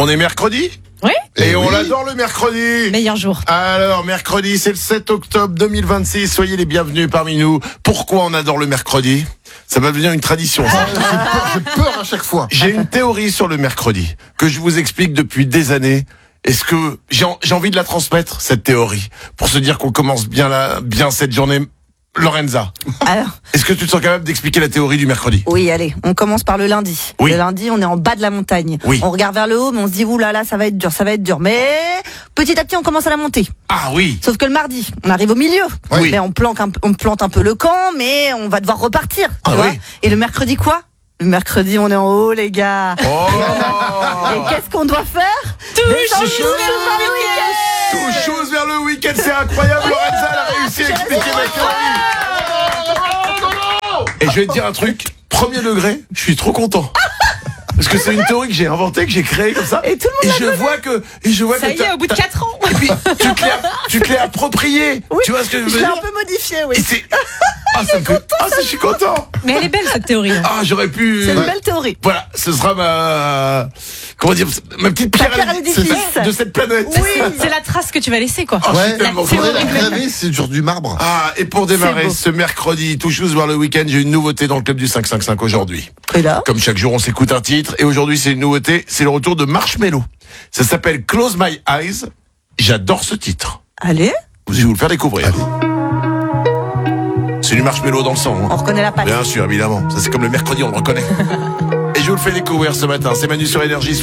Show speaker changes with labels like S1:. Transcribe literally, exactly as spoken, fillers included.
S1: On est mercredi ?
S2: Oui.
S1: Et,
S3: Et
S1: on
S3: oui.
S1: adore le mercredi.
S2: Meilleur jour.
S1: Alors, mercredi, c'est le sept octobre deux mille vingt-six. Soyez les bienvenus parmi nous. Pourquoi on adore le mercredi ? Ça va devenir une tradition. ça.
S3: J'ai peur, j'ai peur à chaque fois.
S1: J'ai une théorie sur le mercredi que je vous explique depuis des années. Est-ce que j'ai en- j'ai envie de la transmettre, cette théorie, pour se dire qu'on commence bien la, bien cette journée. Lorenza,
S4: Alors,
S1: est-ce que tu te sens capable d'expliquer la théorie du mercredi ?
S4: oui, allez, on commence par le lundi.
S1: Oui.
S4: Le lundi, on est en bas de la montagne.
S1: Oui.
S4: On regarde vers le haut, mais on se dit, ouh là là, ça va être dur, ça va être dur. Mais petit à petit, on commence à la monter.
S1: Ah oui.
S4: Sauf que le mardi, on arrive au milieu.
S1: Oui.
S4: Mais on plante, un, on plante un peu le camp, mais on va devoir repartir. Tu
S1: Ah
S4: vois.
S1: oui.
S4: Et le mercredi, quoi ? Le mercredi, on est en haut, les gars.
S1: Oh.
S4: Et qu'est-ce qu'on doit faire ?
S2: Touche
S4: Descendre
S1: chaud.
S4: vers le week-end.
S1: Tout chose vers le week-end, c'est incroyable. Lorenza, elle a réussi à expliquer ma théorie. Et je vais te dire un truc, premier degré, je suis trop content. Parce que c'est une théorie que j'ai inventée, que j'ai créée comme ça.
S4: Et tout le monde
S1: Et je vois que, et je vois
S2: Ça
S1: que
S2: y est,
S1: t'as-
S2: au bout de
S1: t'as-
S2: quatre ans.
S1: Et puis, tu te l'es, tu te l'es approprié.
S4: Oui,
S1: Tu vois ce que je veux
S4: Je l'ai
S1: dire?
S4: un peu modifié, oui.
S1: Et c'est, ah, ça me fait, ah, ça, je suis content.
S2: Mais elle est belle cette théorie. hein.
S1: Ah, j'aurais pu,
S4: C'est une belle théorie.
S1: voilà, ce sera ma, comment dire, ma petite pierre,
S4: pierre à l'édifice.
S1: de cette planète.
S4: Oui.
S2: C'est la trace que tu vas laisser, quoi.
S1: Oh, je suis
S3: Ouais,
S1: tellement
S3: faudrait
S1: content.
S3: la graver, c'est sur du marbre.
S1: Ah, et pour démarrer
S4: C'est beau.
S1: ce mercredi, tout chose vers le week-end, j'ai une nouveauté dans le club du cinq cinq cinq aujourd'hui.
S4: Et là ?
S1: Comme chaque jour, on s'écoute un titre, et aujourd'hui, c'est une nouveauté, c'est le retour de Marshmello. Ça s'appelle Close My Eyes. J'adore ce titre.
S4: Allez,
S1: Je vais vous le faire découvrir. C'est du Marshmello dans le sang. hein.
S4: on reconnaît la patte.
S1: Bien sûr, évidemment. Ça, c'est comme le mercredi, on le reconnaît. Et je vous le fais découvrir ce matin. C'est Manu sur Énergie.